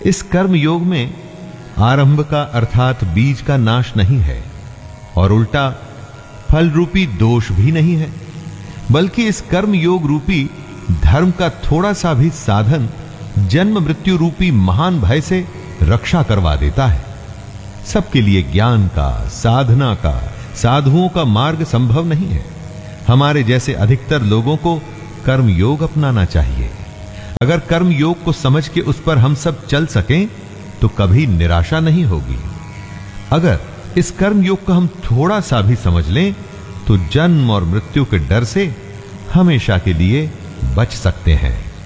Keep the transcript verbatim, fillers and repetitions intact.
इस कर्म योग में आरंभ का अर्थात बीज का नाश नहीं है और उल्टा फल रूपी दोष भी नहीं है, बल्कि इस कर्म योग रूपी धर्म का थोड़ा सा भी साधन जन्म मृत्यु रूपी महान भय से रक्षा करवा देता है। सबके लिए ज्ञान का, साधना का, साधुओं का मार्ग संभव नहीं है। हमारे जैसे अधिकतर लोगों को कर्म योग अपनाना चाहिए। अगर कर्म योग को समझ के उस पर हम सब चल सकें तो कभी निराशा नहीं होगी। अगर इस कर्म योग को हम थोड़ा सा भी समझ लें तो जन्म और मृत्यु के डर से हमेशा के लिए बच सकते हैं।